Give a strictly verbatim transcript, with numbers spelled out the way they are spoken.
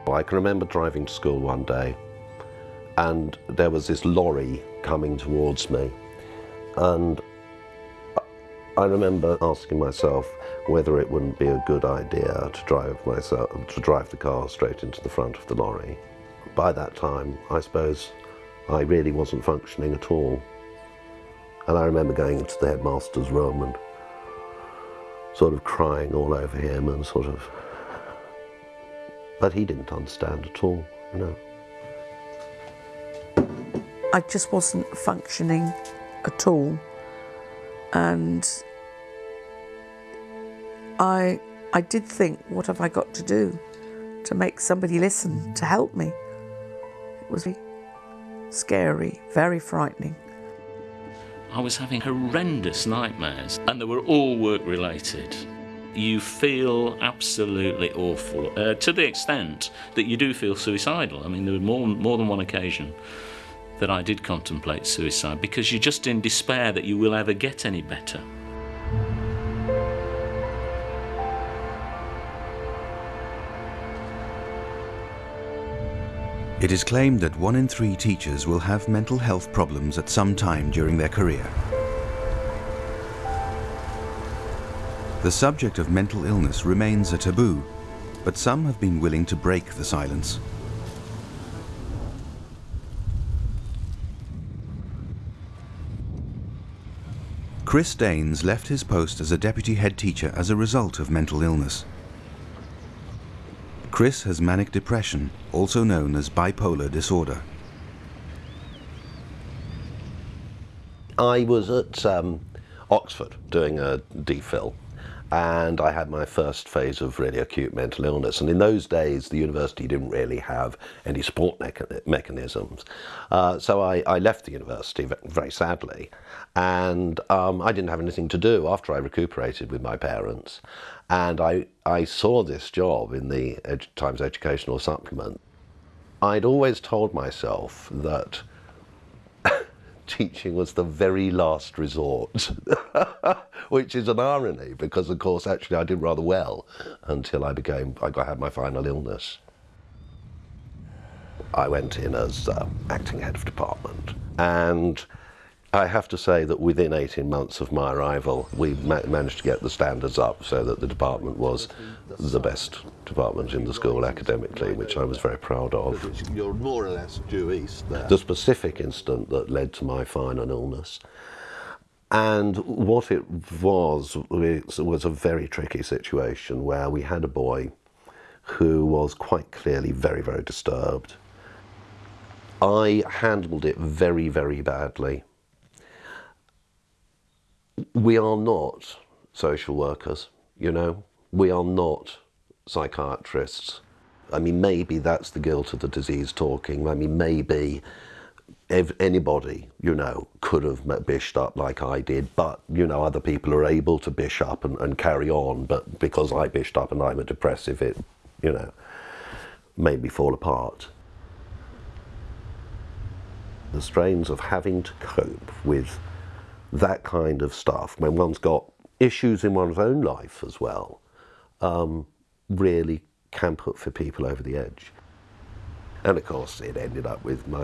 I can remember driving to school one day and there was this lorry coming towards me, and I remember asking myself whether it wouldn't be a good idea to drive myself to drive the car straight into the front of the lorry. By that time, I suppose I really wasn't functioning at all. And I remember going into the headmaster's room and sort of crying all over him and sort of, but he didn't understand at all, you know. I just wasn't functioning at all, and I, I did think, what have I got to do to make somebody listen, to help me? It was scary, very frightening. I was having horrendous nightmares, and they were all work-related. You feel absolutely awful, uh, to the extent that you do feel suicidal. I mean, there were more, more than one occasion that I did contemplate suicide, because you're just in despair that you will ever get any better. It is claimed that one in three teachers will have mental health problems at some time during their career. The subject of mental illness remains a taboo, but some have been willing to break the silence. Chris Daines left his post as a deputy head teacher as a result of mental illness. Chris has manic depression, also known as bipolar disorder. I was at um, Oxford doing a DPhil, and I had my first phase of really acute mental illness. And in those days, the university didn't really have any support mecha mechanisms. Uh, so I, I left the university very sadly, and um, I didn't have anything to do after I recuperated with my parents. And I, I saw this job in the Edu- Times Educational Supplement. I'd always told myself that teaching was the very last resort, which is an irony, because of course actually I did rather well until I became, I got, had my final illness. I went in as uh, acting head of department, and I have to say that within eighteen months of my arrival, we ma managed to get the standards up so that the department was the best department in the school academically, which I was very proud of. You're more or less due east there. The specific incident that led to my final illness, and what it was, was a very tricky situation where we had a boy who was quite clearly very, very disturbed. I handled it very, very badly. We are not social workers, you know, we are not psychiatrists. I mean, maybe that's the guilt of the disease talking. I mean, maybe if anybody, you know, could have bished up like I did, but, you know, other people are able to bish up and, and carry on, but because I bished up and I'm a depressive, it, you know, made me fall apart. The strains of having to cope with that kind of stuff when one's got issues in one's own life as well, um, really can put for people over the edge. And of course it ended up with my